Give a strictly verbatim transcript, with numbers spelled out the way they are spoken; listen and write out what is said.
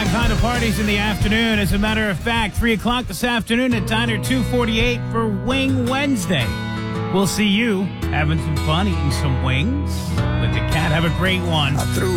kind of parties in the afternoon. As a matter of fact, three o'clock this afternoon at Diner two forty-eight for Wing Wednesday. We'll see you having some fun, eating some wings with the cat. Have a great one. I threw